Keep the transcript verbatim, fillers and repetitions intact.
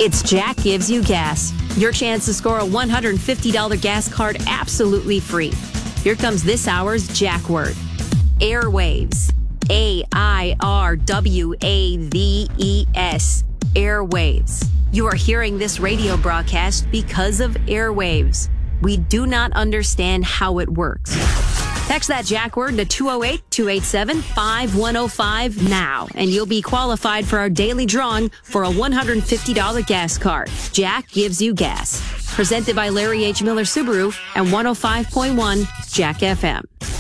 It's Jack Gives You Gas. Your chance to score a one hundred fifty dollars gas card absolutely free. Here comes this hour's Jack word. Airwaves. A I R W A V E S. Airwaves. You are hearing this radio broadcast because of airwaves. We do not understand how it works. Text that Jack word to two oh eight, two eight seven, five one oh five now, and you'll be qualified for our daily drawing for a one hundred fifty dollars gas card. Jack Gives You Gas. Presented by Larry H. Miller Subaru and one oh five point one Jack F M.